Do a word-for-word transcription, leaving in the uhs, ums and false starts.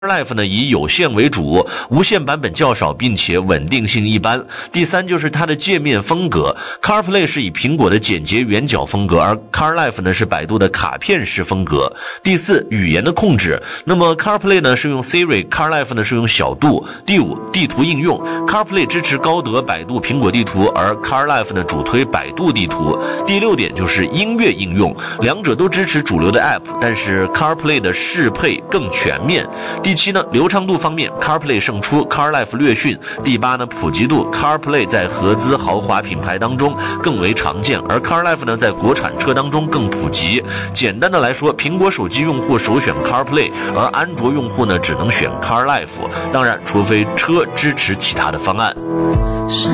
CarLife 呢以有线为主，无线版本较少，并且稳定性一般。第三就是它的界面风格 ，CarPlay 是以苹果的简洁圆角风格，而 CarLife 呢是百度的卡片式风格。第四，语言的控制，那么 CarPlay 呢是用 Siri，CarLife 呢是用小度。第五，地图应用 ，CarPlay 支持高德、百度、苹果地图，而 CarLife 呢主推百度地图。第六点就是音乐应用，两者都支持主流的 App， 但是 CarPlay 的适配更全面。第七呢，流畅度方面 CarPlay 胜出 ，CarLife 略逊。第八呢，普及度 CarPlay 在合资豪华品牌当中更为常见，而 CarLife 呢在国产车当中更普及。简单的来说，苹果手机用户首选 CarPlay， 而安卓用户呢只能选 CarLife。当然，除非车支持其他的方案。